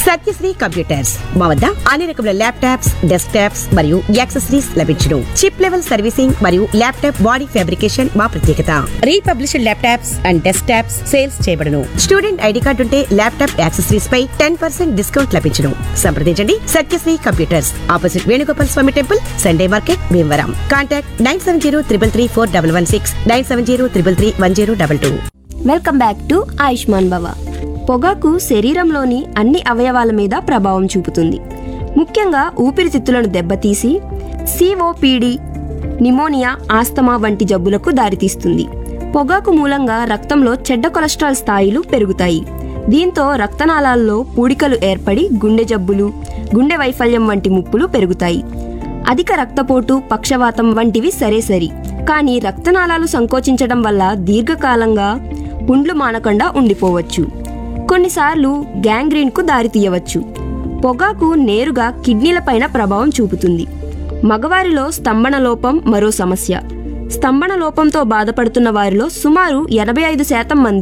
Satyasri computers మా వద్ద అన్ని రకముల ల్యాప్టాప్స్, డెస్క్టాప్స్ మరియు యాక్సెసరీస్ లభించును. చిప్ లెవెల్ సర్వీసింగ్ మరియు ల్యాప్టాప్ బాడీ ఫ్యాబ్రికేషన్ మా ప్రత్యేకత. Republished laptops and desktops sales చేయబడును. స్టూడెంట్ ఐడి కార్డు ఉంటే ల్యాప్టాప్ యాక్సెసరీస్ పై 10% డిస్కౌంట్ లభించును. సంప్రదించండి Satyasri computers, opposite Venugopal Swamy temple, Sunday market, Bhimavaram. Contact 9703334116, 9703331022. Welcome back to Ayushman భవ. పొగాకు శరీరంలోని అన్ని అవయవాల మీద ప్రభావం చూపుతుంది. ముఖ్యంగా ఊపిరితిత్తులను దెబ్బతీసి సిఓపిడి, నిమోనియా, ఆస్తమా వంటి జబ్బులకు దారితీస్తుంది. పొగాకు మూలంగా రక్తంలో చెడ్డ కొలెస్ట్రాల్ స్థాయిలు పెరుగుతాయి. దీంతో రక్తనాళాల్లో పూడికలు ఏర్పడి గుండె జబ్బులు, గుండె వైఫల్యం వంటి ముప్పులు పెరుగుతాయి. అధిక రక్తపోటు, పక్షవాతం వంటివి సరేసరి, కానీ రక్తనాళాలు సంకోచించడం వల్ల దీర్ఘకాలంగా పుండ్లు మానకుండా ఉండిపోవచ్చు. కొన్నిసార్లు గ్యాంగ్రీన్కు దారితీయవచ్చు. పొగాకు నేరుగా కిడ్నీలపైన ప్రభావం చూపుతుంది. మగవారిలో స్తంభన లోపం మరో సమస్య. స్తంభన లోపంతో బాధపడుతున్న వారిలో సుమారు 85% మంది